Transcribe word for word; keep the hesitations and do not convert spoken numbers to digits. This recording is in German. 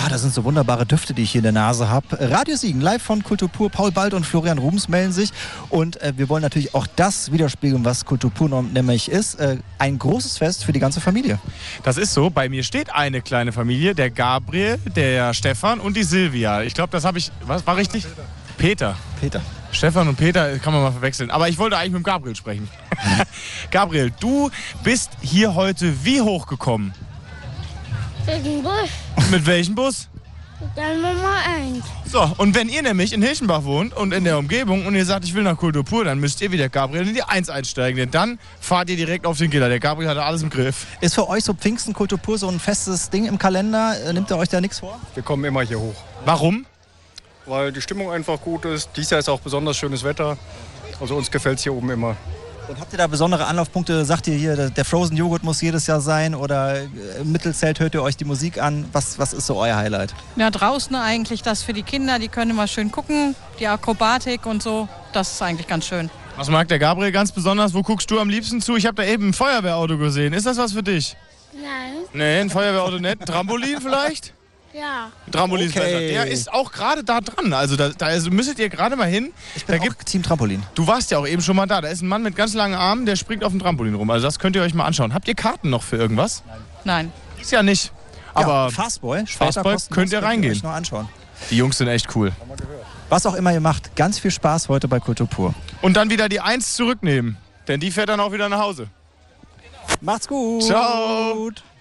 Ah, das sind so wunderbare Düfte, die ich hier in der Nase habe. Radio Siegen, live von Kultur Pur. Paul Bald und Florian Rubens melden sich. Und äh, wir wollen natürlich auch das widerspiegeln, was Kultur Pur nämlich ist. Äh, ein großes Fest für die ganze Familie. Das ist so. Bei mir steht eine kleine Familie. Der Gabriel, der Stefan und die Silvia. Ich glaube, das habe ich... Was war richtig? Peter. Peter. Stefan und Peter kann man mal verwechseln. Aber ich wollte eigentlich mit dem Gabriel sprechen. Gabriel, du bist hier heute wie hochgekommen? Mit dem Bus. Mit welchem Bus? Dann Nummer eins. So, und wenn ihr nämlich in Hilchenbach wohnt und in der Umgebung und ihr sagt, ich will nach Kultur Pur, dann müsst ihr wie der Gabriel in die eins einsteigen, denn dann fahrt ihr direkt auf den Gitter. Der Gabriel hat alles im Griff. Ist für euch so Pfingsten Kultur Pur so ein festes Ding im Kalender? Nimmt ihr euch da nichts vor? Wir kommen immer hier hoch. Warum? Weil die Stimmung einfach gut ist. Dieses Jahr ist auch besonders schönes Wetter. Also uns gefällt es hier oben immer. Und habt ihr da besondere Anlaufpunkte? Sagt ihr hier, der Frozen Joghurt muss jedes Jahr sein oder im Mittelzelt hört ihr euch die Musik an? Was, was ist so euer Highlight? Ja, draußen eigentlich das für die Kinder, die können immer schön gucken, die Akrobatik und so, das ist eigentlich ganz schön. Was mag der Gabriel ganz besonders? Wo guckst du am liebsten zu? Ich habe da eben ein Feuerwehrauto gesehen. Ist das was für dich? Nein. Nee, ein Feuerwehrauto nicht. Ein Trampolin vielleicht? Ja. Ein Trampolin Okay. ist besser. Der ist auch gerade da dran. Also da, da ist, müsstet ihr gerade mal hin. Ich bin da auch gibt, Team Trampolin. du warst ja auch eben schon mal da. Da ist ein Mann mit ganz langen Armen, der springt auf dem Trampolin rum. Also das könnt ihr euch mal anschauen. Habt ihr Karten noch für irgendwas? Nein. Ist ja nicht. Aber ja, Fastboy, später Fastboy kostenlos, könnt ihr reingehen. euch noch anschauen. Die Jungs sind echt cool. Was auch immer ihr macht, ganz viel Spaß heute bei Kultur Pur. Und dann wieder die Eins zurücknehmen. Denn die fährt dann auch wieder nach Hause. Macht's gut. Ciao.